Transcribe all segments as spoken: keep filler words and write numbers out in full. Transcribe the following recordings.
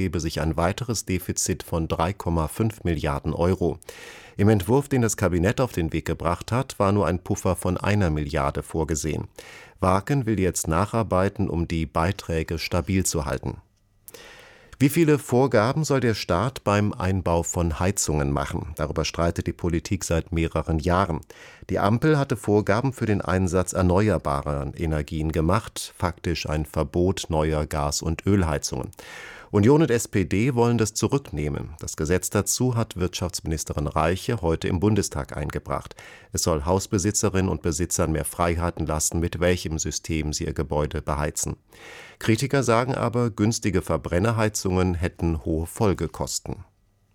ergebe sich ein weiteres Defizit von drei Komma fünf Milliarden Euro. Im Entwurf, den das Kabinett auf den Weg gebracht hat, war nur ein Puffer von einer Milliarde vorgesehen. Waken will jetzt nacharbeiten, um die Beiträge stabil zu halten. Wie viele Vorgaben soll der Staat beim Einbau von Heizungen machen? Darüber streitet die Politik seit mehreren Jahren. Die Ampel hatte Vorgaben für den Einsatz erneuerbarer Energien gemacht, faktisch ein Verbot neuer Gas- und Ölheizungen. Union und S P D wollen das zurücknehmen. Das Gesetz dazu hat Wirtschaftsministerin Reiche heute im Bundestag eingebracht. Es soll Hausbesitzerinnen und Besitzern mehr Freiheiten lassen, mit welchem System sie ihr Gebäude beheizen. Kritiker sagen aber, günstige Verbrennerheizungen hätten hohe Folgekosten.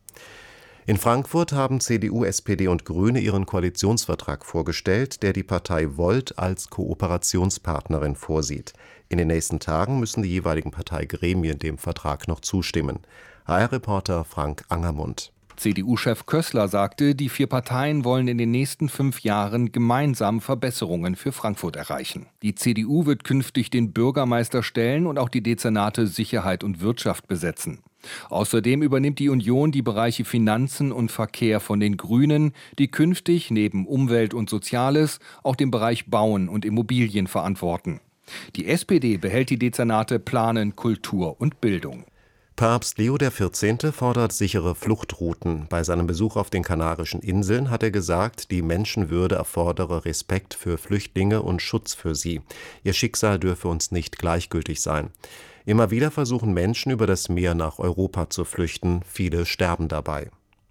In Frankfurt haben C D U, S P D und Grüne ihren Koalitionsvertrag vorgestellt, der die Partei Volt als Kooperationspartnerin vorsieht. In den nächsten Tagen müssen die jeweiligen Parteigremien dem Vertrag noch zustimmen. H R-Reporter Frank Angermund. C D U-Chef Kößler sagte, die vier Parteien wollen in den nächsten fünf Jahren gemeinsam Verbesserungen für Frankfurt erreichen. Die C D U wird künftig den Bürgermeister stellen und auch die Dezernate Sicherheit und Wirtschaft besetzen. Außerdem übernimmt die Union die Bereiche Finanzen und Verkehr von den Grünen, die künftig neben Umwelt und Soziales auch den Bereich Bauen und Immobilien verantworten. Die S P D behält die Dezernate Planen, Kultur und Bildung. Papst Leo der Vierzehnte fordert sichere Fluchtrouten. Bei seinem Besuch auf den Kanarischen Inseln hat er gesagt, die Menschenwürde erfordere Respekt für Flüchtlinge und Schutz für sie. Ihr Schicksal dürfe uns nicht gleichgültig sein. Immer wieder versuchen Menschen über das Meer nach Europa zu flüchten. Viele sterben dabei.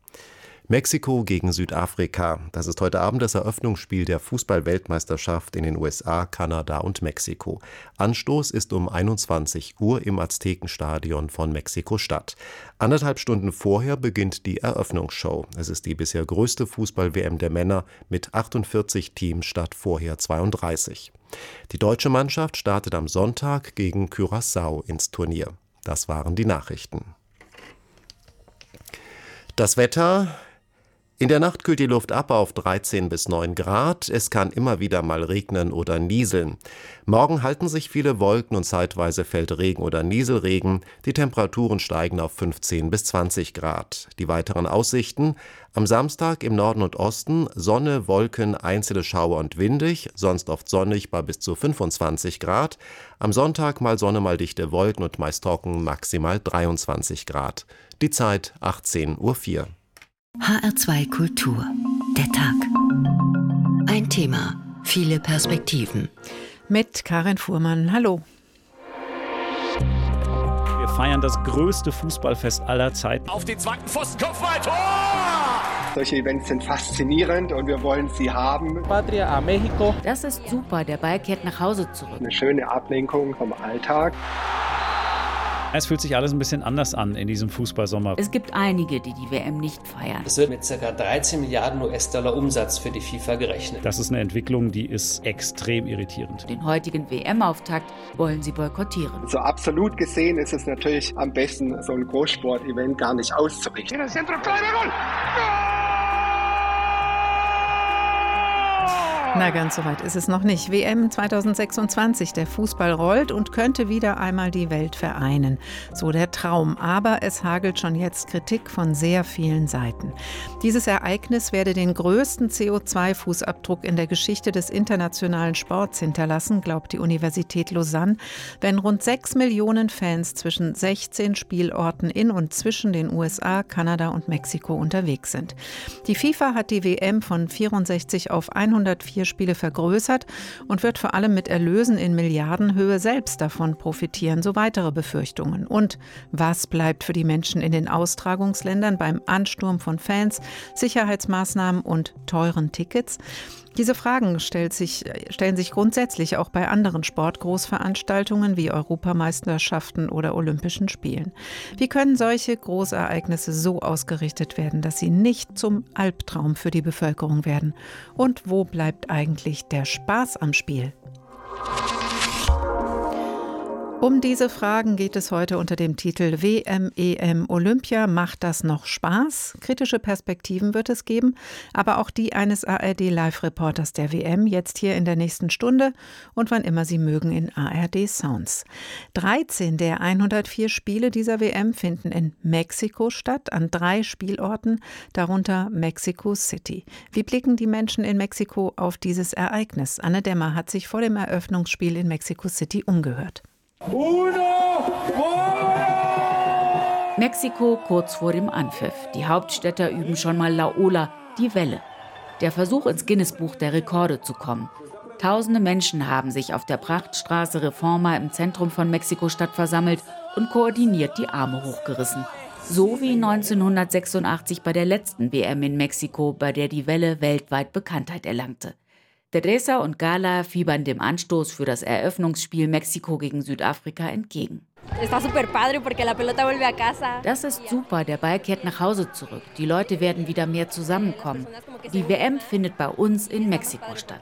Mexiko gegen Südafrika. Das ist heute Abend das Eröffnungsspiel der Fußball-Weltmeisterschaft in den U S A, Kanada und Mexiko. Anstoß ist um einundzwanzig Uhr im Aztekenstadion von Mexiko-Stadt. Anderthalb Stunden vorher beginnt die Eröffnungsshow. Es ist die bisher größte Fußball-W M der Männer mit achtundvierzig Teams statt vorher zweiunddreißig. Die deutsche Mannschaft startet am Sonntag gegen Curaçao ins Turnier. Das waren die Nachrichten. Das Wetter. In der Nacht kühlt die Luft ab auf dreizehn bis neun Grad. Es kann immer wieder mal regnen oder nieseln. Morgen halten sich viele Wolken und zeitweise fällt Regen oder Nieselregen. Die Temperaturen steigen auf fünfzehn bis zwanzig Grad. Die weiteren Aussichten: Am Samstag im Norden und Osten Sonne, Wolken, einzelne Schauer und windig, sonst oft sonnig bei bis zu fünfundzwanzig Grad. Am Sonntag mal Sonne, mal dichte Wolken und meist trocken, maximal dreiundzwanzig Grad. Die Zeit achtzehn Uhr vier. H R zwei Kultur. Der Tag. Ein Thema, viele Perspektiven. Mit Karin Fuhrmann. Hallo. Wir feiern das größte Fußballfest aller Zeiten. Auf den zweiten Pfosten, Kopfball, Tor! Solche Events sind faszinierend und wir wollen sie haben. Patria a México. Das ist super, der Ball kehrt nach Hause zurück. Eine schöne Ablenkung vom Alltag. Es fühlt sich alles ein bisschen anders an in diesem Fußballsommer. Es gibt einige, die die W M nicht feiern. Es wird mit ca. dreizehn Milliarden U S-Dollar Umsatz für die FIFA gerechnet. Das ist eine Entwicklung, die ist extrem irritierend. Den heutigen W M-Auftakt wollen sie boykottieren. So absolut gesehen ist es natürlich am besten, so ein Großsport-Event gar nicht auszurichten. Na, ganz so weit ist es noch nicht. W M zweitausendsechsundzwanzig, der Fußball rollt und könnte wieder einmal die Welt vereinen. So der Traum. Aber es hagelt schon jetzt Kritik von sehr vielen Seiten. Dieses Ereignis werde den größten C O zwei Fußabdruck in der Geschichte des internationalen Sports hinterlassen, glaubt die Universität Lausanne, wenn rund sechs Millionen Fans zwischen sechzehn Spielorten in und zwischen den U S A, Kanada und Mexiko unterwegs sind. Die FIFA hat die W M von vierundsechzig auf hundertvier Spiele vergrößert und wird vor allem mit Erlösen in Milliardenhöhe selbst davon profitieren, so weitere Befürchtungen. Und was bleibt für die Menschen in den Austragungsländern beim Ansturm von Fans, Sicherheitsmaßnahmen und teuren Tickets? Diese Fragen stellt sich, stellen sich grundsätzlich auch bei anderen Sportgroßveranstaltungen wie Europameisterschaften oder Olympischen Spielen. Wie können solche Großereignisse so ausgerichtet werden, dass sie nicht zum Albtraum für die Bevölkerung werden? Und wo bleibt eigentlich der Spaß am Spiel? Um diese Fragen geht es heute unter dem Titel W M, E M, Olympia. Macht das noch Spaß? Kritische Perspektiven wird es geben, aber auch die eines A R D-Live-Reporters der W M, jetzt hier in der nächsten Stunde und wann immer Sie mögen in A R D Sounds. dreizehn der hundertvier Spiele dieser W M finden in Mexiko statt, an drei Spielorten, darunter Mexico City. Wie blicken die Menschen in Mexiko auf dieses Ereignis? Anne Dämmer hat sich vor dem Eröffnungsspiel in Mexico City umgehört. Mexiko kurz vor dem Anpfiff. Die Hauptstädter üben schon mal La Ola, die Welle. Der Versuch, ins Guinness-Buch der Rekorde zu kommen. Tausende Menschen haben sich auf der Prachtstraße Reforma im Zentrum von Mexiko-Stadt versammelt und koordiniert die Arme hochgerissen. So wie neunzehnhundertsechsundachtzig bei der letzten W M in Mexiko, bei der die Welle weltweit Bekanntheit erlangte. Teresa und Gala fiebern dem Anstoß für das Eröffnungsspiel Mexiko gegen Südafrika entgegen. Das ist super, der Ball kehrt nach Hause zurück. Die Leute werden wieder mehr zusammenkommen. Die W M findet bei uns in Mexiko statt.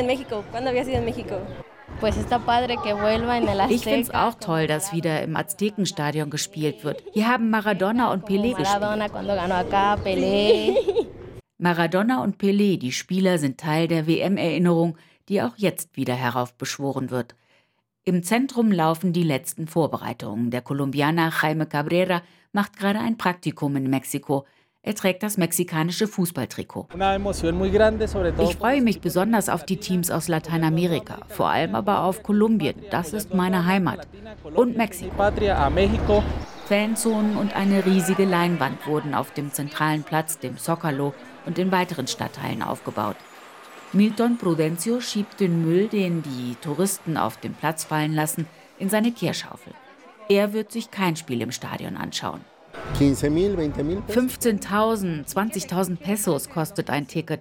Ich finde es auch toll, dass wieder im Aztekenstadion gespielt wird. Hier haben Maradona und Pelé gespielt. Maradona und Pelé, die Spieler, sind Teil der W M-Erinnerung, die auch jetzt wieder heraufbeschworen wird. Im Zentrum laufen die letzten Vorbereitungen. Der Kolumbianer Jaime Cabrera macht gerade ein Praktikum in Mexiko. Er trägt das mexikanische Fußballtrikot. Ich freue mich besonders auf die Teams aus Lateinamerika, vor allem aber auf Kolumbien. Das ist meine Heimat. Und Mexiko. Fanzonen und eine riesige Leinwand wurden auf dem zentralen Platz, dem Zócalo, und in weiteren Stadtteilen aufgebaut. Milton Prudencio schiebt den Müll, den die Touristen auf den Platz fallen lassen, in seine Kehrschaufel. Er wird sich kein Spiel im Stadion anschauen. fünfzehntausend, zwanzigtausend Pesos kostet ein Ticket.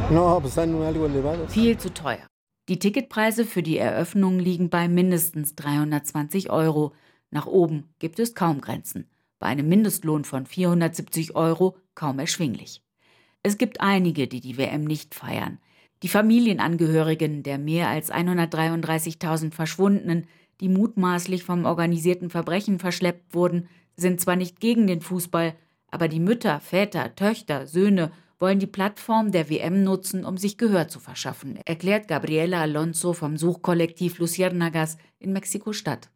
Viel zu teuer. Die Ticketpreise für die Eröffnung liegen bei mindestens dreihundertzwanzig Euro. Nach oben gibt es kaum Grenzen. Bei einem Mindestlohn von vierhundertsiebzig Euro kaum erschwinglich. Es gibt einige, die die W M nicht feiern. Die Familienangehörigen der mehr als hundertdreiunddreißigtausend Verschwundenen, die mutmaßlich vom organisierten Verbrechen verschleppt wurden, sind zwar nicht gegen den Fußball, aber die Mütter, Väter, Töchter, Söhne wollen die Plattform der W M nutzen, um sich Gehör zu verschaffen, erklärt Gabriela Alonso vom Suchkollektiv Luciérnagas in Mexiko-Stadt.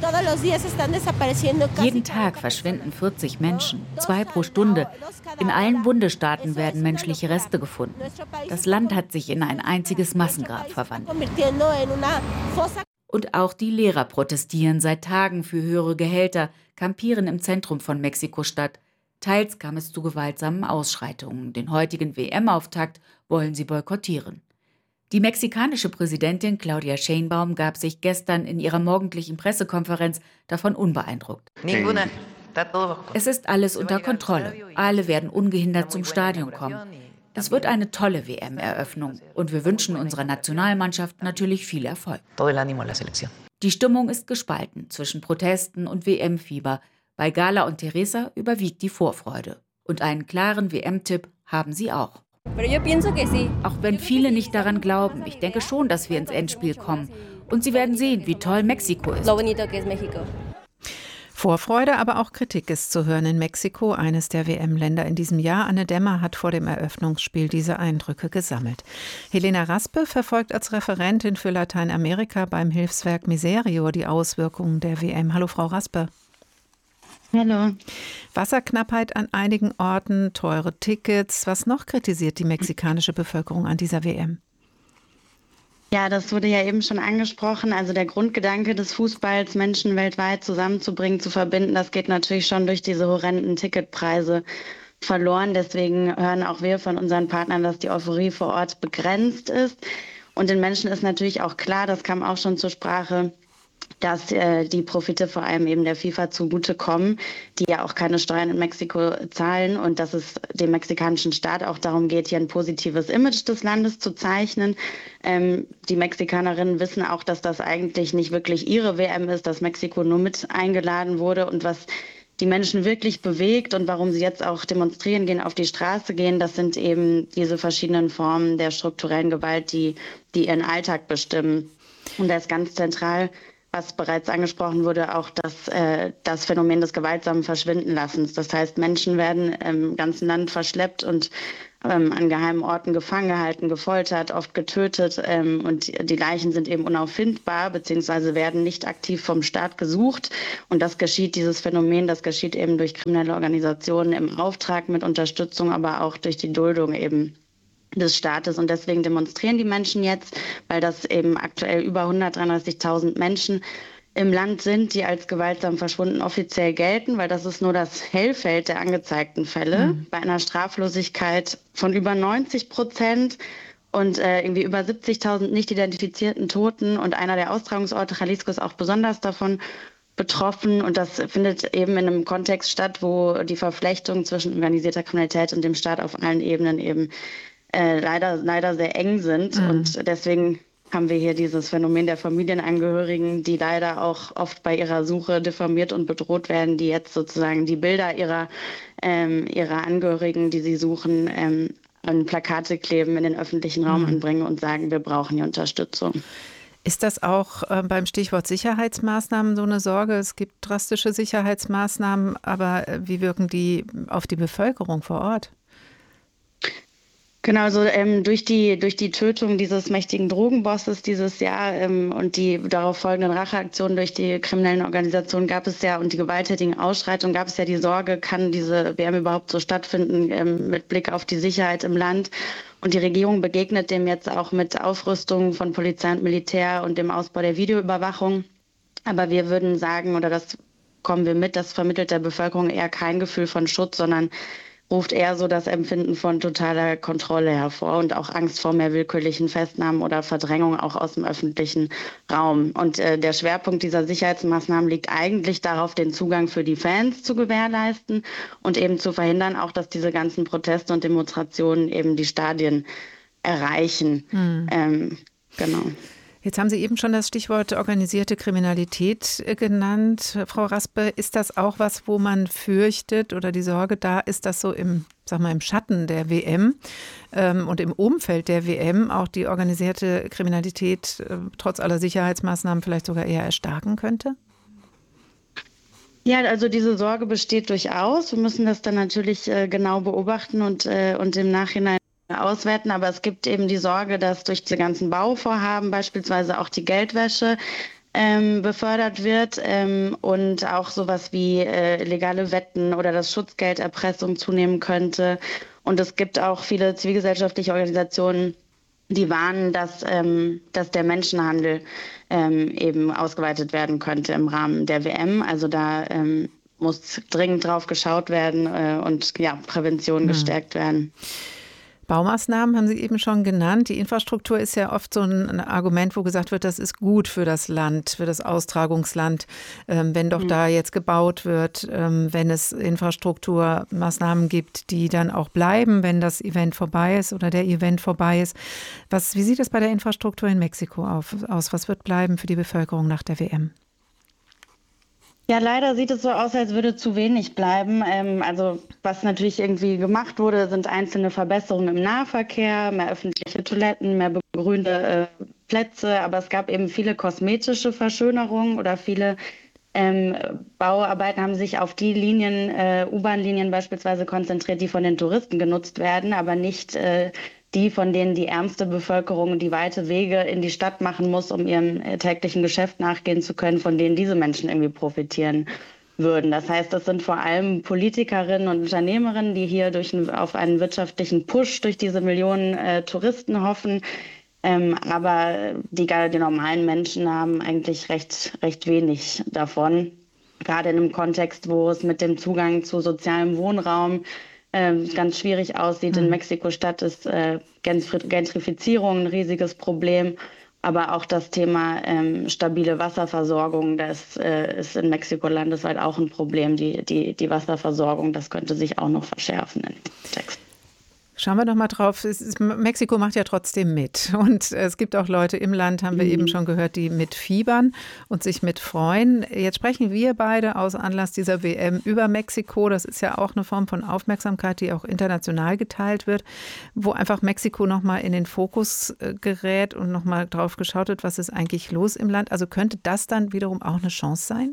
Jeden Tag verschwinden vierzig Menschen, zwei pro Stunde. In allen Bundesstaaten werden menschliche Reste gefunden. Das Land hat sich in ein einziges Massengrab verwandelt. Und auch die Lehrer protestieren seit Tagen für höhere Gehälter, kampieren im Zentrum von Mexiko-Stadt. Teils kam es zu gewaltsamen Ausschreitungen. Den heutigen W M-Auftakt wollen sie boykottieren. Die mexikanische Präsidentin Claudia Sheinbaum gab sich gestern in ihrer morgendlichen Pressekonferenz davon unbeeindruckt. Es ist alles unter Kontrolle. Alle werden ungehindert zum Stadion kommen. Es wird eine tolle W M-Eröffnung und wir wünschen unserer Nationalmannschaft natürlich viel Erfolg. Die Stimmung ist gespalten zwischen Protesten und W M-Fieber. Bei Gala und Teresa überwiegt die Vorfreude. Und einen klaren W M-Tipp haben sie auch. Auch wenn viele nicht daran glauben, ich denke schon, dass wir ins Endspiel kommen. Und sie werden sehen, wie toll Mexiko ist. Vorfreude, aber auch Kritik ist zu hören in Mexiko, eines der W M-Länder in diesem Jahr. Anne Dämmer hat vor dem Eröffnungsspiel diese Eindrücke gesammelt. Helena Raspe verfolgt als Referentin für Lateinamerika beim Hilfswerk Miserio die Auswirkungen der W M. Hallo, Frau Raspe. Hallo. Wasserknappheit an einigen Orten, teure Tickets. Was noch kritisiert die mexikanische Bevölkerung an dieser W M? Ja, das wurde ja eben schon angesprochen. Also der Grundgedanke des Fußballs, Menschen weltweit zusammenzubringen, zu verbinden, das geht natürlich schon durch diese horrenden Ticketpreise verloren. Deswegen hören auch wir von unseren Partnern, dass die Euphorie vor Ort begrenzt ist. Und den Menschen ist natürlich auch klar, das kam auch schon zur Sprache, dass äh, die Profite vor allem eben der FIFA zugutekommen, die ja auch keine Steuern in Mexiko zahlen und dass es dem mexikanischen Staat auch darum geht, hier ein positives Image des Landes zu zeichnen. Ähm, die Mexikanerinnen wissen auch, dass das eigentlich nicht wirklich ihre W M ist, dass Mexiko nur mit eingeladen wurde und was die Menschen wirklich bewegt und warum sie jetzt auch demonstrieren gehen, auf die Straße gehen, das sind eben diese verschiedenen Formen der strukturellen Gewalt, die, die ihren Alltag bestimmen. Und da ist ganz zentral was bereits angesprochen wurde, auch das, äh, das Phänomen des gewaltsamen Verschwindenlassens. Das heißt, Menschen werden im ganzen Land verschleppt und ähm, an geheimen Orten gefangen gehalten, gefoltert, oft getötet ähm, und die Leichen sind eben unauffindbar beziehungsweise werden nicht aktiv vom Staat gesucht. Und das geschieht, dieses Phänomen, das geschieht eben durch kriminelle Organisationen im Auftrag mit Unterstützung, aber auch durch die Duldung eben des Staates. Und deswegen demonstrieren die Menschen jetzt, weil das eben aktuell über hundertdreiunddreißigtausend Menschen im Land sind, die als gewaltsam verschwunden offiziell gelten, weil das ist nur das Hellfeld der angezeigten Fälle, mhm. bei einer Straflosigkeit von über neunzig Prozent und äh, irgendwie über siebzigtausend nicht identifizierten Toten. Und einer der Austragungsorte, Jalisco, ist auch besonders davon betroffen. Und das findet eben in einem Kontext statt, wo die Verflechtung zwischen organisierter Kriminalität und dem Staat auf allen Ebenen eben äh, leider, leider sehr eng sind. Mhm. Und deswegen haben wir hier dieses Phänomen der Familienangehörigen, die leider auch oft bei ihrer Suche diffamiert und bedroht werden, die jetzt sozusagen die Bilder ihrer, ähm, ihrer Angehörigen, die sie suchen, ähm, an Plakate kleben, in den öffentlichen Raum mhm. anbringen und sagen, wir brauchen die Unterstützung. Ist das auch äh, beim Stichwort Sicherheitsmaßnahmen so eine Sorge? Es gibt drastische Sicherheitsmaßnahmen, aber äh, wie wirken die auf die Bevölkerung vor Ort? Genau, also ähm, durch die durch die Tötung dieses mächtigen Drogenbosses dieses Jahr ähm, und die darauf folgenden Racheaktionen durch die kriminellen Organisationen gab es ja und die gewalttätigen Ausschreitungen gab es ja die Sorge, kann diese W M überhaupt so stattfinden ähm, mit Blick auf die Sicherheit im Land. Und die Regierung begegnet dem jetzt auch mit Aufrüstung von Polizei und Militär und dem Ausbau der Videoüberwachung. Aber wir würden sagen, oder das kommen wir mit, das vermittelt der Bevölkerung eher kein Gefühl von Schutz, sondern ruft eher so das Empfinden von totaler Kontrolle hervor und auch Angst vor mehr willkürlichen Festnahmen oder Verdrängung auch aus dem öffentlichen Raum. Und äh, der Schwerpunkt dieser Sicherheitsmaßnahmen liegt eigentlich darauf, den Zugang für die Fans zu gewährleisten und eben zu verhindern, auch dass diese ganzen Proteste und Demonstrationen eben die Stadien erreichen. Hm. Ähm, genau. Jetzt haben Sie eben schon das Stichwort organisierte Kriminalität genannt. Frau Raspe, ist das auch was, wo man fürchtet oder die Sorge da ist, dass so im, sag mal, im Schatten der W M ähm, und im Umfeld der W M auch die organisierte Kriminalität äh, trotz aller Sicherheitsmaßnahmen vielleicht sogar eher erstarken könnte? Ja, also diese Sorge besteht durchaus. Wir müssen das dann natürlich äh, genau beobachten und, äh, und im Nachhinein auswerten, aber es gibt eben die Sorge, dass durch diese ganzen Bauvorhaben beispielsweise auch die Geldwäsche ähm, befördert wird ähm, und auch sowas wie äh, illegale Wetten oder das Schutzgelderpressung zunehmen könnte. Und es gibt auch viele zivilgesellschaftliche Organisationen, die warnen, dass, ähm, dass der Menschenhandel ähm, eben ausgeweitet werden könnte im Rahmen der W M. Also da ähm, muss dringend drauf geschaut werden äh, und ja, Prävention mhm. gestärkt werden. Baumaßnahmen haben Sie eben schon genannt. Die Infrastruktur ist ja oft so ein Argument, wo gesagt wird, das ist gut für das Land, für das Austragungsland, ähm, wenn doch mhm. da jetzt gebaut wird, ähm, wenn es Infrastrukturmaßnahmen gibt, die dann auch bleiben, wenn das Event vorbei ist oder der Event vorbei ist. Was, wie sieht es bei der Infrastruktur in Mexiko auf, aus? Was wird bleiben für die Bevölkerung nach der W M? Ja, leider sieht es so aus, als würde zu wenig bleiben. Ähm, also was natürlich irgendwie gemacht wurde, sind einzelne Verbesserungen im Nahverkehr, mehr öffentliche Toiletten, mehr begrünte äh, Plätze. Aber es gab eben viele kosmetische Verschönerungen oder viele ähm, Bauarbeiten haben sich auf die Linien, äh, U-Bahn-Linien beispielsweise konzentriert, die von den Touristen genutzt werden, aber nicht äh, die, von denen die ärmste Bevölkerung die weite Wege in die Stadt machen muss, um ihrem täglichen Geschäft nachgehen zu können, von denen diese Menschen irgendwie profitieren würden. Das heißt, das sind vor allem Politikerinnen und Unternehmerinnen, die hier durch einen, auf einen wirtschaftlichen Push durch diese Millionen äh, Touristen hoffen. Ähm, aber die, die normalen Menschen haben eigentlich recht, recht wenig davon. Gerade in einem Kontext, wo es mit dem Zugang zu sozialem Wohnraum ganz schwierig aussieht. In Mexiko-Stadt ist äh, Gentrifizierung ein riesiges Problem, aber auch das Thema ähm, stabile Wasserversorgung, das äh, ist in Mexiko landesweit auch ein Problem. Die, die, die Wasserversorgung, das könnte sich auch noch verschärfen in dem Kontext. Schauen wir doch mal drauf. Es ist, Mexiko macht ja trotzdem mit. Und es gibt auch Leute im Land, haben wir mhm. eben schon gehört, die mitfiebern und sich mitfreuen. Jetzt sprechen wir beide aus Anlass dieser W M über Mexiko. Das ist ja auch eine Form von Aufmerksamkeit, die auch international geteilt wird, wo einfach Mexiko nochmal in den Fokus gerät und nochmal drauf geschaut wird, was ist eigentlich los im Land. Also könnte das dann wiederum auch eine Chance sein?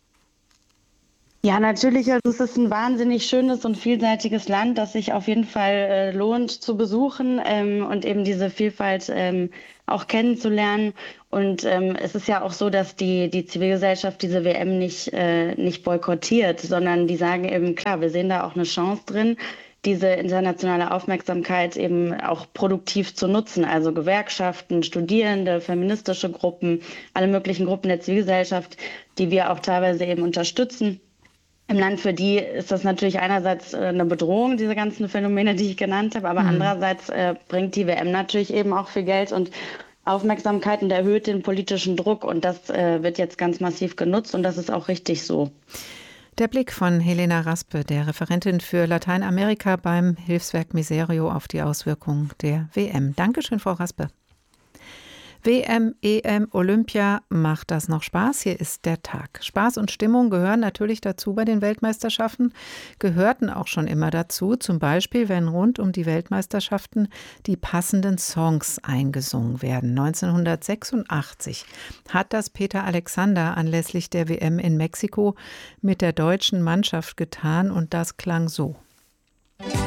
Ja, natürlich. Also es ist ein wahnsinnig schönes und vielseitiges Land, das sich auf jeden Fall äh, lohnt zu besuchen ähm, und eben diese Vielfalt ähm, auch kennenzulernen. Und ähm, es ist ja auch so, dass die, die Zivilgesellschaft diese W M nicht, äh, nicht boykottiert, sondern die sagen eben, klar, wir sehen da auch eine Chance drin, diese internationale Aufmerksamkeit eben auch produktiv zu nutzen. Also Gewerkschaften, Studierende, feministische Gruppen, alle möglichen Gruppen der Zivilgesellschaft, die wir auch teilweise eben unterstützen. Im Land für die ist das natürlich einerseits eine Bedrohung, diese ganzen Phänomene, die ich genannt habe, aber mhm. andererseits äh, bringt die W M natürlich eben auch viel Geld und Aufmerksamkeit und erhöht den politischen Druck. Und das äh, wird jetzt ganz massiv genutzt und das ist auch richtig so. Der Blick von Helena Raspe, der Referentin für Lateinamerika beim Hilfswerk Miserio, auf die Auswirkungen der W M. Dankeschön, Frau Raspe. W M, E M, Olympia, macht das noch Spaß? Hier ist der Tag. Spaß und Stimmung gehören natürlich dazu bei den Weltmeisterschaften, gehörten auch schon immer dazu, zum Beispiel, wenn rund um die Weltmeisterschaften die passenden Songs eingesungen werden. neunzehnhundertsechsundachtzig hat das Peter Alexander anlässlich der W M in Mexiko mit der deutschen Mannschaft getan und das klang so.